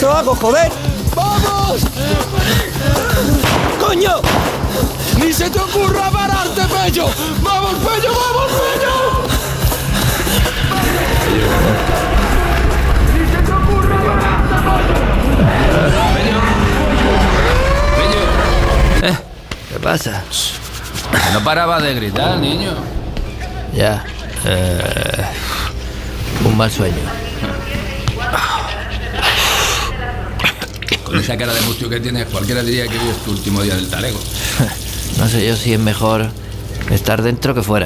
Eso hago, joder. ¡Vamos! ¡Coño! ¡Ni se te ocurra pararte, Pello! ¡Vamos, Pello! ¡Vamos, Pello! ¡Ni se te ocurra pararte, Pello. ¿Qué pasa? No paraba de gritar, niño. Ya. Un mal sueño. Con esa cara de mustio que tienes, cualquiera diría que hoy es tu último día del talego. No sé yo si es mejor estar dentro que fuera.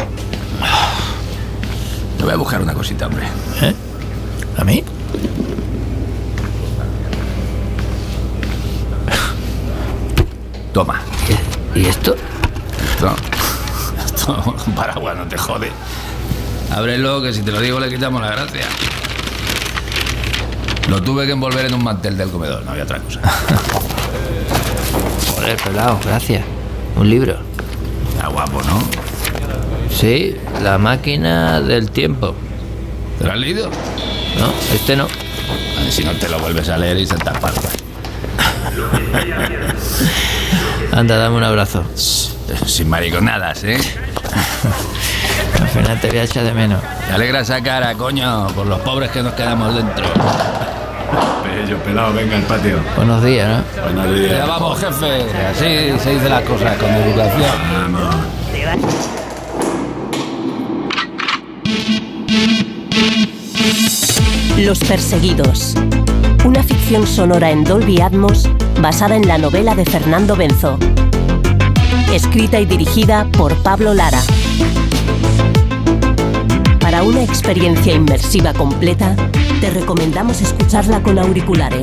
Te voy a buscar una cosita, hombre. ¿Eh? ¿A mí? Toma. ¿Y esto? Esto, un paraguas, no te jode. Ábrelo, que si te lo digo le quitamos la gracia. Lo tuve que envolver en un mantel del comedor, no había otra cosa. Joder, pelado, gracias. Un libro. Está guapo, ¿no? Sí, La máquina del tiempo. ¿Te lo has leído? No, este no. A ver si no te lo vuelves a leer y se te aparta. Anda, dame un abrazo. Sin mariconadas, ¿eh? Al final te voy a echar de menos. Me alegra esa cara, coño, por los pobres que nos quedamos dentro. Pello, pelado, venga al patio. Buenos días, ¿no? Buenos días. Ya vamos, jefe. Así se dicen las cosas, con educación. Vamos. Los perseguidos. Una ficción sonora en Dolby Atmos basada en la novela de Fernando Benzo. Escrita y dirigida por Pablo Lara. Para una experiencia inmersiva completa, te recomendamos escucharla con auriculares.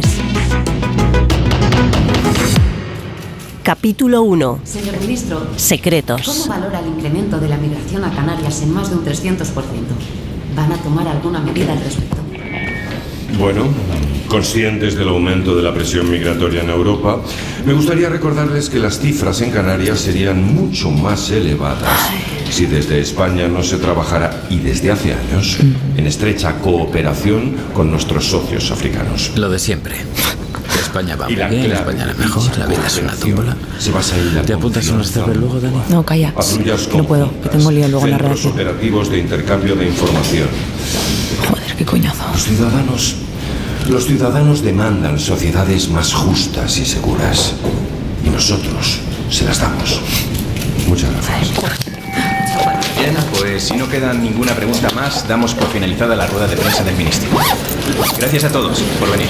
Capítulo 1. Señor ministro, Secretos. ¿cómo valora el incremento de la migración a Canarias en más de un 300%? ¿Van a tomar alguna medida al respecto? Bueno, conscientes del aumento de la presión migratoria en Europa, me gustaría recordarles que las cifras en Canarias serían mucho más elevadas si desde España no se trabajara, y desde hace años, en estrecha cooperación con nuestros socios africanos. Lo de siempre. España va Y muy la bien, clave España la de mejor, dicha la vida es una cooperación tómbola. se basa en la ¿Te apuntas a unos confianza cerros luego, Dani? mutua. No, calla. Patrullas No puedo, que tengo lío luego en la centros redacción. operativos de intercambio de información. Joder, qué coñazo. Los ciudadanos demandan sociedades más justas y seguras. Y nosotros se las damos. Muchas gracias. Bien, pues si no queda ninguna pregunta más, damos por finalizada la rueda de prensa del Ministerio. Gracias a todos por venir.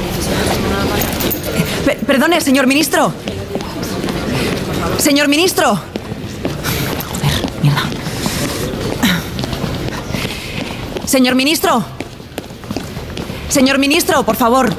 Perdone, señor ministro. Señor ministro. Joder, mierda. Señor ministro. Señor ministro, por favor.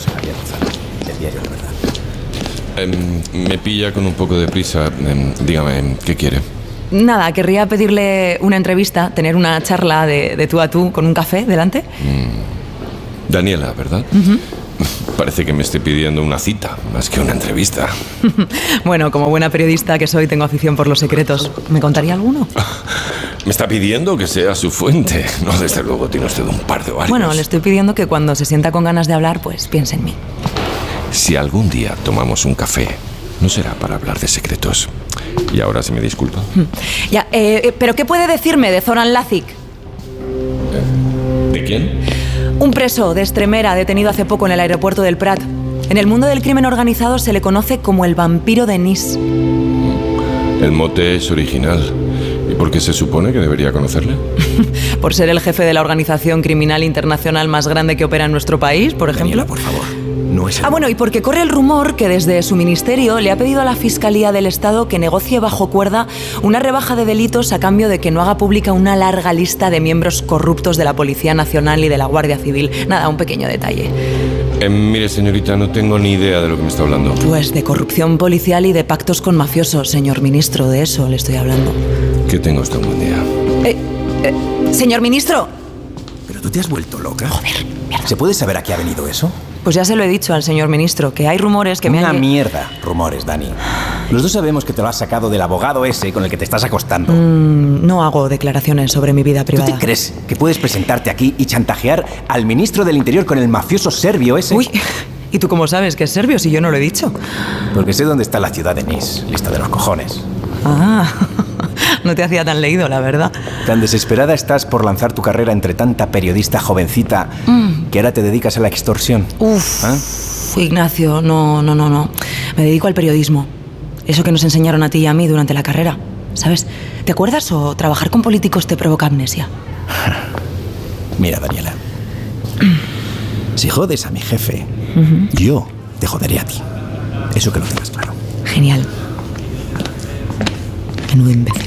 Me pilla con un poco de prisa. Dígame, ¿qué quiere? Nada, querría pedirle una entrevista, tener una charla de tú a tú con un café delante. Daniela, ¿verdad? Parece que me esté pidiendo una cita, más que una entrevista. Bueno, como buena periodista que soy, tengo afición por los secretos. ¿Me contaría alguno? Me está pidiendo que sea su fuente. No, desde luego, tiene usted un par de ovarios. Bueno, le estoy pidiendo que cuando se sienta con ganas de hablar, pues piense en mí. Si algún día tomamos un café, no será para hablar de secretos. Y ahora se me disculpa. Ya, ¿pero qué puede decirme de Zoran Lazic? ¿De quién? Un preso de Extremera detenido hace poco en el aeropuerto del Prat. En el mundo del crimen organizado se le conoce como el vampiro de Nis. El mote es original. ¿Y por qué se supone que debería conocerle? Por ser el jefe de la organización criminal internacional más grande que opera en nuestro país, por ejemplo. Daniela, por favor. No es el... Bueno, y porque corre el rumor que desde su ministerio le ha pedido a la Fiscalía del Estado que negocie bajo cuerda una rebaja de delitos a cambio de que no haga pública una larga lista de miembros corruptos de la Policía Nacional y de la Guardia Civil. Nada, un pequeño detalle. Mire, señorita, no tengo ni idea de lo que me está hablando. Pues de corrupción policial y de pactos con mafiosos, señor ministro, de eso le estoy hablando. Que tenga usted un buen día. Señor ministro. ¿Pero tú te has vuelto loca? Joder, mierda. ¿Se puede saber a qué ha venido eso? Pues ya se lo he dicho al señor ministro, que hay rumores que me han... Una mierda, rumores, Dani. Los dos sabemos que te lo has sacado del abogado ese con el que te estás acostando. No hago declaraciones sobre mi vida privada. ¿Tú te crees que puedes presentarte aquí y chantajear al ministro del Interior con el mafioso serbio ese? Uy, ¿y tú cómo sabes que es serbio si yo no lo he dicho? Porque sé dónde está la ciudad de Nice, lista de los cojones. Ah, no te hacía tan leído, la verdad. Tan desesperada estás por lanzar tu carrera entre tanta periodista jovencita que ahora te dedicas a la extorsión. Uf, Ignacio, no. Me dedico al periodismo. Eso que nos enseñaron a ti y a mí durante la carrera, ¿sabes? ¿Te acuerdas o trabajar con políticos te provoca amnesia? Mira, Daniela, si jodes a mi jefe, yo te joderé a ti. Eso que lo tengas claro. Genial. Menudo imbécil.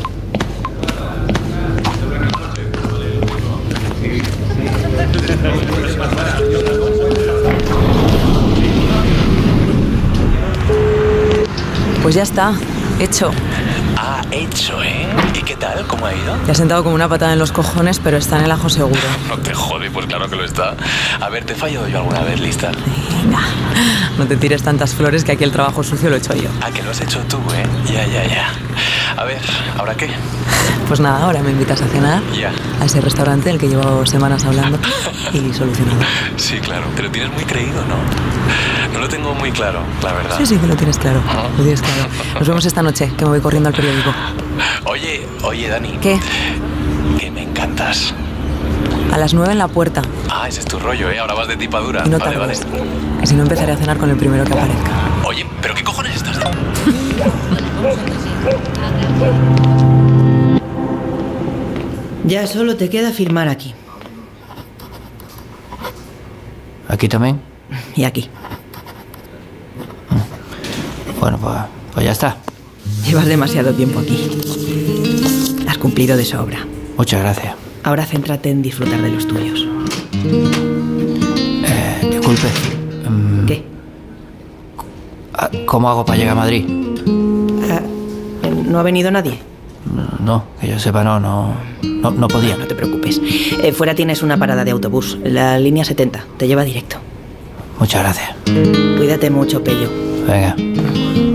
Pues ya está, hecho. Ah, hecho, ¿eh? ¿Y qué tal? ¿Cómo ha ido? Te has sentado como una patada en los cojones, pero está en el ajo seguro. No te jode, pues claro que lo está. A ver, ¿te he fallado yo alguna vez, lista? Venga, no te tires tantas flores, que aquí el trabajo sucio lo he hecho yo. Ah, que lo has hecho tú, ¿eh? Ya. A ver, ¿ahora qué? Pues nada, ahora me invitas a cenar. Ya. A ese restaurante del que llevo semanas hablando y solucionado. Sí, claro. Te lo tienes muy creído, ¿no? No lo tengo muy claro, la verdad. Sí, que lo tienes claro. Lo tienes claro. Nos vemos esta noche, que me voy corriendo al periódico. Oye, Dani. ¿Qué? Que me encantas. A las 9 en la puerta. Ah, ese es tu rollo, ¿eh? Ahora vas de tipadura. Y no vale. tardes, que si no empezaré a cenar con el primero que aparezca. Oye, ¿pero qué cojones estás de...? Ya solo te queda firmar aquí. ¿Aquí también? Y aquí. Bueno, pues ya está. Llevas demasiado tiempo aquí. Has cumplido de sobra. Muchas gracias. Ahora céntrate en disfrutar de los tuyos. Disculpe. ¿Qué? ¿Cómo hago para llegar a Madrid? ¿No ha venido nadie? No, que yo sepa, no podía. No te preocupes. Fuera tienes una parada de autobús. La línea 70. Te lleva directo. Muchas gracias. Cuídate mucho, Pello. Venga.